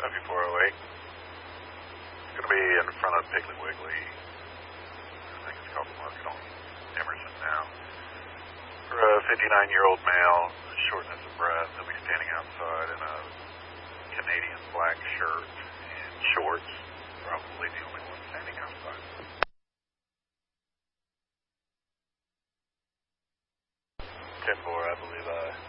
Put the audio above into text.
Copy 408. It's going to be in front of Piggly Wiggly. I think it's called the Market on Emerson now. For a 59-year-old male, shortness of breath, he'll be standing outside in a Canadian black shirt and shorts. Probably the only one standing outside. 10-4, I believe I